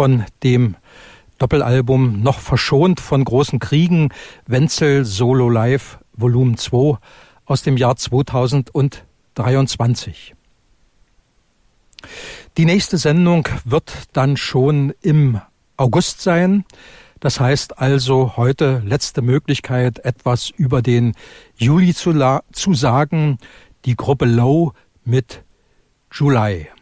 von dem Doppelalbum Noch verschont von großen Kriegen, Wenzel Solo Live Volumen 2 aus dem Jahr 2023. Die nächste Sendung wird dann schon im August sein. Das heißt also heute letzte Möglichkeit, etwas über den Juli zu sagen. Die Gruppe Low mit July.